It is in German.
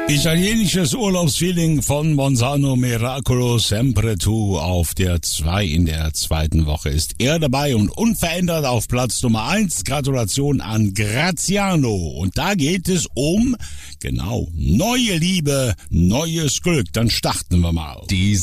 Italienisches Urlaubsfeeling von Monzano, Miracolo Sempre Tu auf der 2 in der zweiten Woche ist er dabei und unverändert auf Platz Nummer 1. Gratulation an Graziano. Und da geht es um, genau, neue Liebe, neues Glück. Dann starten wir mal.